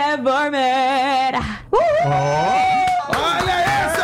Nevermore. Olha essa,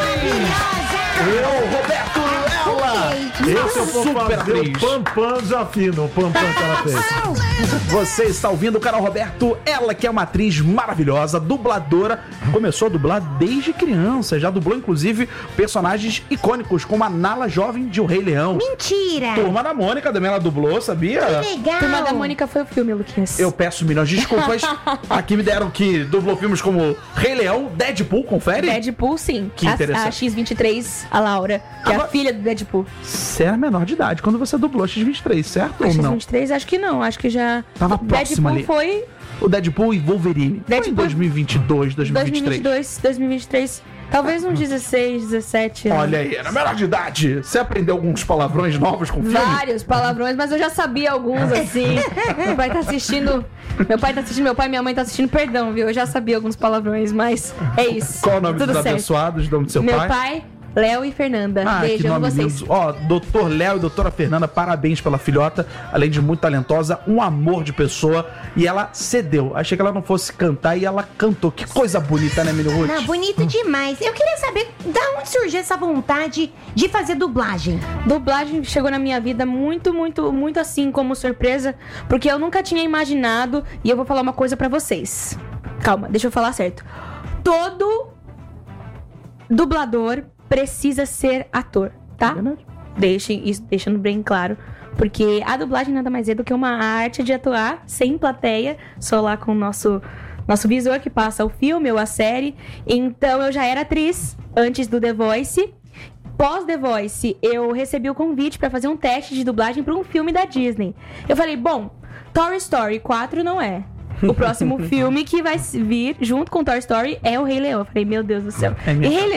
eu, Roberto, ela. Esse eu vou Super fazer atriz. o Pampam desafino, o Pampam que ela fez. Você está ouvindo o canal Roberto, ela que é uma atriz maravilhosa, dubladora, começou a dublar desde criança, já dublou inclusive personagens icônicos como a Nala jovem de O Rei Leão. Mentira! Turma da Mônica também ela dublou, sabia? Que legal! Turma da Mônica foi o filme, Luquinhas. Eu peço milhões de desculpas. Aqui me deram que dublou filmes como Rei Leão, Deadpool, confere? Deadpool, sim. Que interessante. A X-23, a Laura, que é Agora- a filha do Deadpool. Você era menor de idade quando você dublou X-23, certo A ou não? X-23, acho que não. Acho que já... Tava próximo Deadpool ali. foi O Deadpool e Wolverine. Foi em Deadpool- 2022, 2023. 2023. Talvez uns 16, 17 anos. Olha aí, era menor de idade. Você aprendeu alguns palavrões novos com o filme? Vários palavrões, mas eu já sabia alguns, assim. Meu pai tá assistindo, meu pai e minha mãe tá assistindo, perdão, viu? Eu já sabia alguns palavrões, mas é isso. Qual o nome Tudo dos certo. abençoados, o nome do seu Meu pai? pai, Léo e Fernanda. Ah, Beijo, que amo nome vocês. lindo. Ó, doutor Léo e doutora Fernanda, parabéns pela filhota. Além de muito talentosa, um amor de pessoa. E ela cedeu. Achei que ela não fosse cantar e ela cantou. Que coisa bonita, né, Mini Ruth? Ah, bonito demais. Eu queria saber da onde surgiu essa vontade de fazer dublagem. Dublagem chegou na minha vida muito, muito, muito assim como surpresa, porque eu nunca tinha imaginado, e eu vou falar uma coisa pra vocês. Calma, deixa eu falar certo. Todo dublador precisa ser ator, tá? Deixando bem claro. Porque a dublagem nada mais é do que uma arte de atuar sem plateia, só lá com o nosso visor que passa o filme ou a série. Então eu já era atriz antes do The Voice. Pós The Voice, eu recebi o convite pra fazer um teste de dublagem pra um filme da Disney. Eu falei, bom, Toy Story 4 não é. O próximo filme que vai vir junto com Toy Story é o Rei Leão. Eu falei, meu Deus do céu. É minha E Rei